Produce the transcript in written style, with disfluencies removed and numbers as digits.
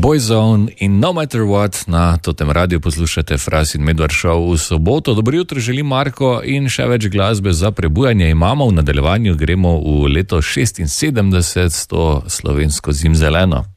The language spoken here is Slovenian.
Boyzone in No Matter What na Totem Radio poslušate Fras in Medvard Show v soboto. Dobro jutro želim, Marko, in še več glasbe za prebujanje imamo. V nadaljevanju gremo v leto 76 s to slovensko zimzeleno.